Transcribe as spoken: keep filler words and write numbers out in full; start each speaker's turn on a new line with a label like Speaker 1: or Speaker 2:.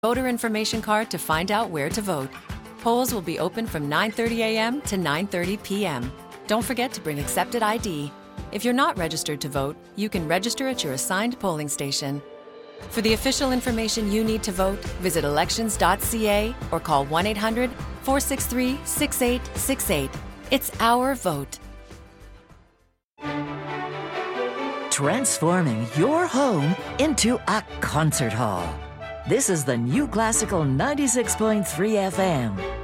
Speaker 1: voter information card to find out where to vote. Polls will be open from nine thirty a m to nine thirty p m Don't forget to bring accepted I D. If you're not registered to vote, you can register at your assigned polling station. For the official information you need to vote, visit elections dot c a or call one eight hundred, four six three, six eight six eight. It's our vote.
Speaker 2: Transforming your home into a concert hall. This is the New Classical ninety-six point three F M.